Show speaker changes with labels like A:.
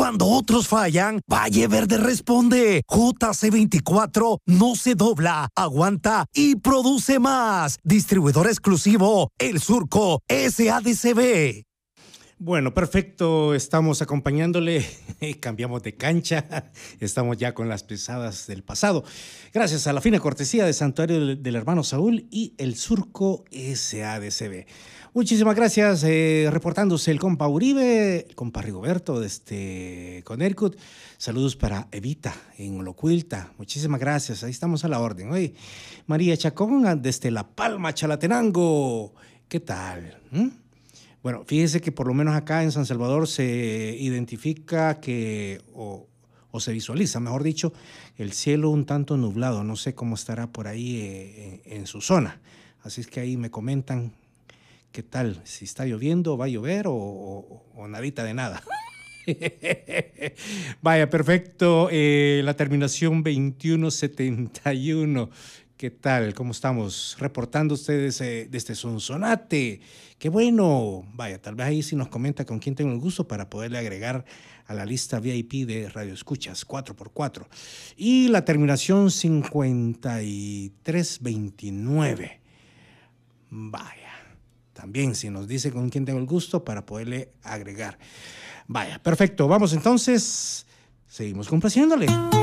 A: Cuando otros fallan, Valle Verde responde. JC24 no se dobla, aguanta y produce más. Distribuidor exclusivo, El Surco SADCB.
B: Bueno, perfecto, estamos acompañándole, cambiamos de cancha, estamos ya con las pesadas del pasado. Gracias a la fina cortesía de Santuario del Hermano Saúl y El Surco SADCB. Muchísimas gracias, reportándose el compa Uribe, el compa Rigoberto desde Connecticut. Saludos para Evita en Locuilta. Muchísimas gracias, ahí estamos a la orden. Oye, María Chacón desde La Palma, Chalatenango. ¿Qué tal? Bueno, fíjese que por lo menos acá en San Salvador se identifica que, o se visualiza, mejor dicho, el cielo un tanto nublado. No sé cómo estará por ahí en su zona. Así es que ahí me comentan qué tal, si está lloviendo, va a llover o nadita de nada. Vaya, perfecto. La terminación 2171. ¿Qué tal? ¿Cómo estamos? Reportando ustedes desde Sonsonate. ¡Qué bueno! Vaya, tal vez ahí sí nos comenta con quién tengo el gusto para poderle agregar a la lista VIP de Radio Escuchas 4x4. Y la terminación 5329. Vaya, también si nos dice con quién tengo el gusto para poderle agregar. Vaya, perfecto. Vamos entonces, seguimos complaciéndole.